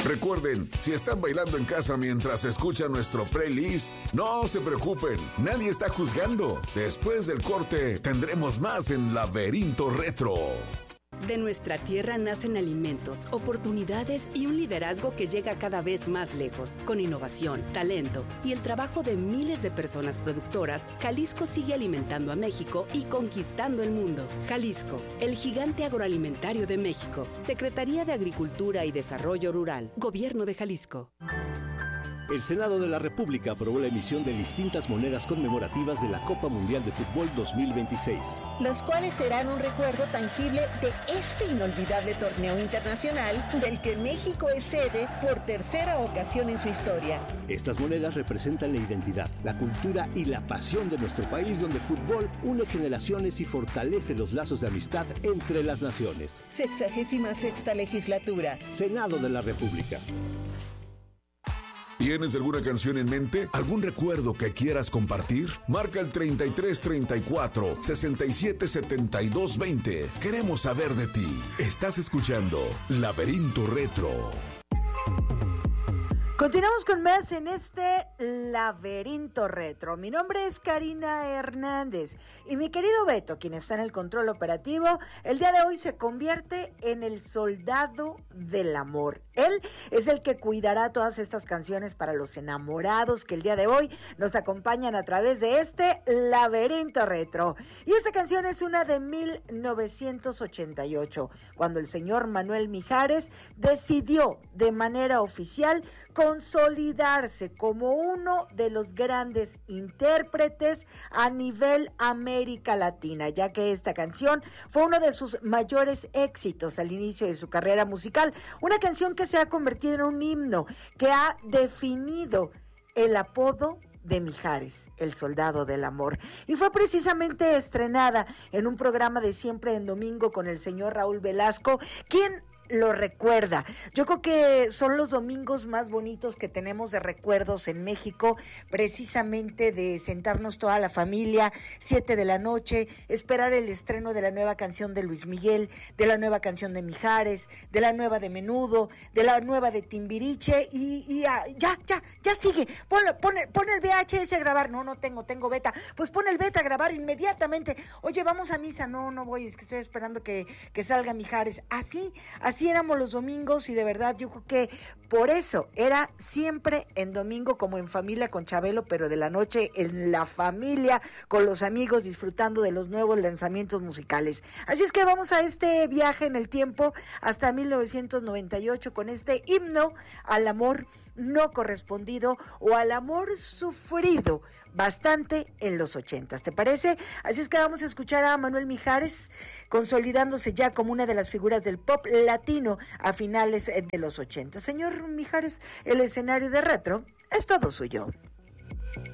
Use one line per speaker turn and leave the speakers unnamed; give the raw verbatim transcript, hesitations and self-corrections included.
Recuerden, si están bailando en casa mientras escuchan nuestro playlist, no se preocupen, nadie está juzgando. Después del corte, tendremos más en Laberinto Retro.
De nuestra tierra nacen alimentos, oportunidades y un liderazgo que llega cada vez más lejos. Con innovación, talento y el trabajo de miles de personas productoras, Jalisco sigue alimentando a México y conquistando el mundo. Jalisco, el gigante agroalimentario de México. Secretaría de Agricultura y Desarrollo Rural. Gobierno de Jalisco.
El Senado de la República aprobó la emisión de distintas monedas conmemorativas de la Copa Mundial de Fútbol dos mil veintiséis.
Las cuales serán un recuerdo tangible de este inolvidable torneo internacional del que México es sede por tercera ocasión en su historia.
Estas monedas representan la identidad, la cultura y la pasión de nuestro país, donde el fútbol une generaciones y fortalece los lazos de amistad entre las naciones.
Sexagésima sexta legislatura.
Senado de la República.
¿Tienes alguna canción en mente? ¿Algún recuerdo que quieras compartir? Marca el treinta y tres treinta y cuatro, sesenta y siete setenta y dos veinte. Queremos saber de ti. Estás escuchando Laberinto Retro.
Continuamos con más en este Laberinto Retro. Mi nombre es Karina Hernández y mi querido Beto, quien está en el control operativo, el día de hoy se convierte en el soldado del amor. Él es el que cuidará todas estas canciones para los enamorados que el día de hoy nos acompañan a través de este Laberinto Retro. Y esta canción es una de mil novecientos ochenta y ocho, cuando el señor Manuel Mijares decidió de manera oficial consolidarse como uno de los grandes intérpretes a nivel América Latina, ya que esta canción fue uno de sus mayores éxitos al inicio de su carrera musical, una canción que se ha convertido en un himno que ha definido el apodo de Mijares, el soldado del amor, y fue precisamente estrenada en un programa de Siempre en Domingo con el señor Raúl Velasco, quien lo recuerda. Yo creo que son los domingos más bonitos que tenemos de recuerdos en México, precisamente de sentarnos toda la familia, siete de la noche, esperar el estreno de la nueva canción de Luis Miguel, de la nueva canción de Mijares, de la nueva de Menudo, de la nueva de Timbiriche, y, y ah, ya, ya, ya sigue, pon, pon, pon el V H S a grabar. No, no tengo, tengo beta, pues pon el beta a grabar inmediatamente. Oye, vamos a misa. No, no voy, es que estoy esperando que, que salga Mijares. Así, así Así éramos los domingos, y de verdad yo creo que por eso era Siempre en Domingo, como en familia con Chabelo, pero de la noche en la familia con los amigos, disfrutando de los nuevos lanzamientos musicales. Así es que vamos a este viaje en el tiempo hasta mil novecientos noventa y ocho con este himno al amor no correspondido o al amor sufrido bastante en los ochentas, ¿te parece? Así es que vamos a escuchar a Manuel Mijares consolidándose ya como una de las figuras del pop latino a finales de los ochentas. Señor Mijares, el escenario de Retro es todo suyo.